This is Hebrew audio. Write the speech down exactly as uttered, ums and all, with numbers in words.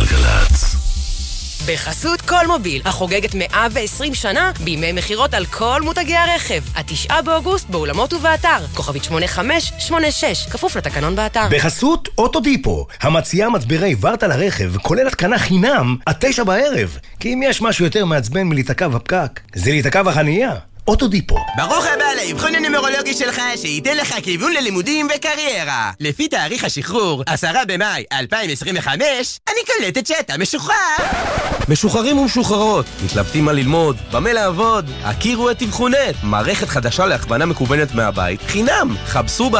גלגלצ. בחסות כל מוביל, החוגגת מאה ועשרים שנה בימי מחירות על כל מותגי הרכב. התשעה באוגוסט באולמות ובאתר. כוכבית שמונה חמש שמונה שש, כפוף לתקנון באתר. בחסות אוטודיפו, המציעה מצברי ורטה לרכב, כולל התקנה חינם, עד תשע בערב. כי אם יש משהו יותר מעצבן מלהיתקע בפקק, זה להיתקע בחנייה. אוטודיפו. ברוך הבא לאבחון הנומרולוגי שלך, שייתן לך כיוון ללימודים וקריירה. לפי תאריך השחרור, עשרה במאי אלפיים עשרים וחמש, אני קולטת שאתה משוחרר. משוחררים ומשוחררות, מתלבטים מה ללמוד, במה לעבוד, הכירו את אבחונט, מערכת חדשה להכוונה מקוונת מהבית, חינם, חפשו בה